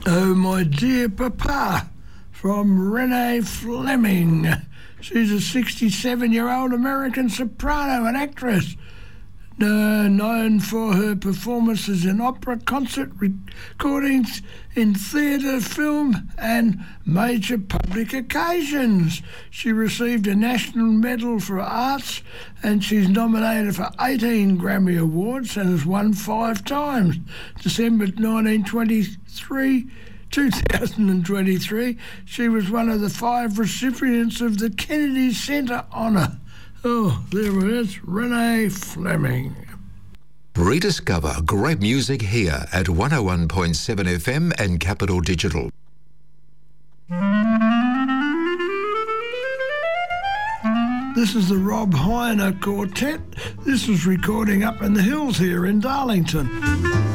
Oh, My Dear Papa, from Renee Fleming. She's a 67-year-old American soprano and actress, known for her performances in opera, concert recordings, in theatre, film and major public occasions. She received a National Medal for Arts and she's nominated for 18 Grammy Awards and has won 5 times. December 2023, she was one of the 5 recipients of the Kennedy Center Honour. Oh, there it is, Renee Fleming. Rediscover great music here at 101.7 FM and Capital Digital. This is the Rob Heiner Quartet. This was recording up in the hills here in Darlington.